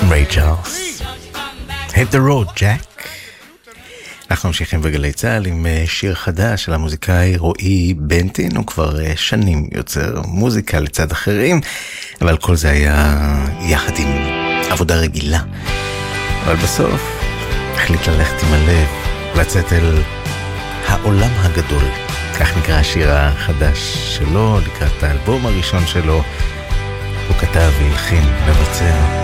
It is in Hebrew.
ריי צ'ארלס. Hit the road, Jack. אנחנו ממשיכים בגלי צהל עם שיר חדש של המוזיקאי רועי בנטין. הוא כבר שנים יוצר מוזיקה לצד אחרים, אבל כל זה היה יחד עם עבודה רגילה. אבל בסוף החליט ללכת עם הלב, לצאת אל העולם הגדול. כך נקרא השיר החדש שלו, לקראת האלבום הראשון שלו. הוא כתב והלחין, מבצע